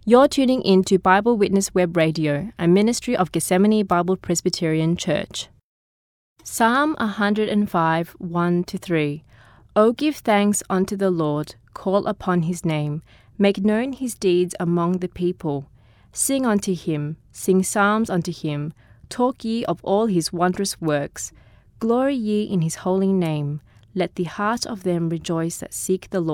You're tuning in to Bible Witness Web Radio, a ministry of Gethsemane Bible Presbyterian Church. Psalm 105, 1-3. O give thanks unto the Lord, call upon his name, make known his deeds among the people. Sing unto him, sing psalms unto him, talk ye of all his wondrous works. Glory ye in his holy name. Let the heart of them rejoice that seek the Lord.